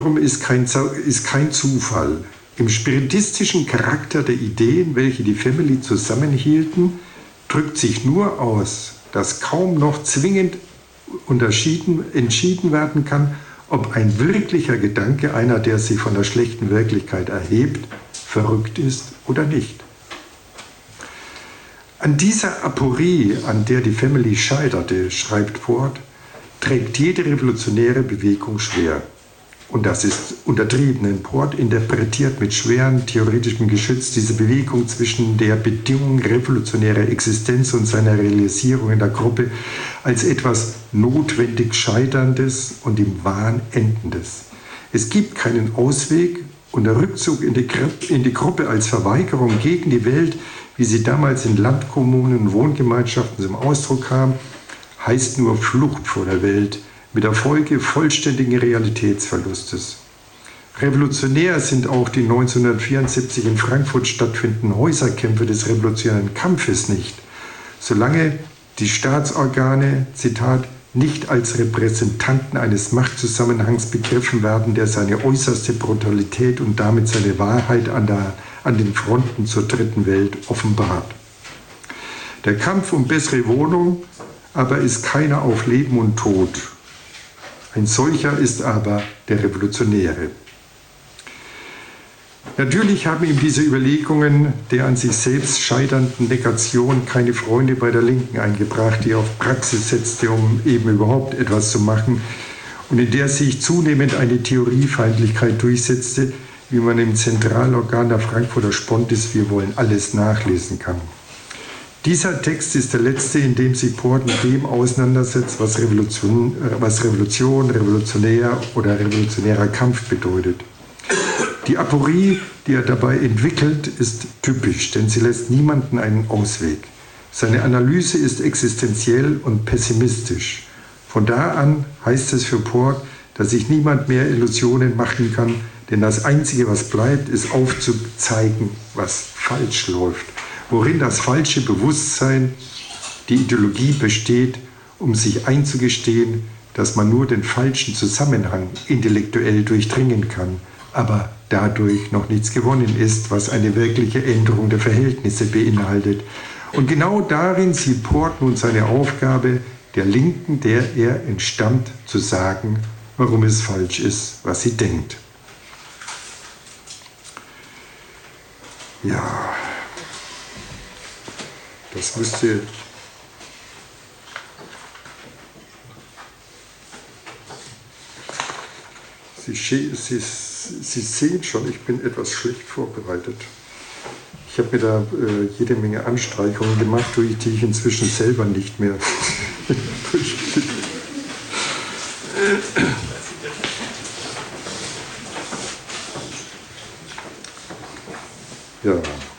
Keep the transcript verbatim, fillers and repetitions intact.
ist kein, ist kein Zufall. Im spiritistischen Charakter der Ideen, welche die Family zusammenhielten, drückt sich nur aus, dass kaum noch zwingend unterschieden, entschieden werden kann, ob ein wirklicher Gedanke, einer, der sich von der schlechten Wirklichkeit erhebt, verrückt ist oder nicht. An dieser Aporie, an der die Family scheiterte, schreibt Port, trägt jede revolutionäre Bewegung schwer. Und das ist untertrieben, denn Port interpretiert mit schwerem theoretischem Geschütz diese Bewegung zwischen der Bedingung revolutionärer Existenz und seiner Realisierung in der Gruppe als etwas notwendig Scheiterndes und im Wahn Endendes. Es gibt keinen Ausweg und der Rückzug in die, in die Gruppe als Verweigerung gegen die Welt, wie sie damals in Landkommunen und Wohngemeinschaften zum Ausdruck kam, heißt nur Flucht vor der Welt, mit der Folge vollständigen Realitätsverlustes. Revolutionär sind auch die neunzehnhundertvierundsiebzig in Frankfurt stattfindenden Häuserkämpfe des revolutionären Kampfes nicht, solange die Staatsorgane, Zitat, nicht als Repräsentanten eines Machtzusammenhangs begriffen werden, der seine äußerste Brutalität und damit seine Wahrheit an, der, an den Fronten zur dritten Welt offenbart. Der Kampf um bessere Wohnung aber ist keiner auf Leben und Tod. Ein solcher ist aber der Revolutionäre. Natürlich haben ihm diese Überlegungen der an sich selbst scheiternden Negation keine Freunde bei der Linken eingebracht, die auf Praxis setzte, um eben überhaupt etwas zu machen und in der sich zunehmend eine Theoriefeindlichkeit durchsetzte, wie man im Zentralorgan der Frankfurter Spontis Wir wollen alles nachlesen kann. Dieser Text ist der letzte, in dem sich Port mit dem auseinandersetzt, was Revolution, was Revolution, revolutionär oder revolutionärer Kampf bedeutet. Die Aporie, die er dabei entwickelt, ist typisch, denn sie lässt niemanden einen Ausweg. Seine Analyse ist existenziell und pessimistisch. Von da an heißt es für Port, dass sich niemand mehr Illusionen machen kann, denn das Einzige, was bleibt, ist aufzuzeigen, was falsch läuft, worin das falsche Bewusstsein, die Ideologie besteht, um sich einzugestehen, dass man nur den falschen Zusammenhang intellektuell durchdringen kann, aber dadurch noch nichts gewonnen ist, was eine wirkliche Änderung der Verhältnisse beinhaltet. Und genau darin sieht Port nun seine Aufgabe, der Linken, der er entstammt, zu sagen, warum es falsch ist, was sie denkt. Ja, das müsste Sie, Sie, Sie sehen schon, ich bin etwas schlecht vorbereitet. Ich habe mir da äh, jede Menge Anstreichungen gemacht, durch die ich inzwischen selber nicht mehr durchkriege. Ja.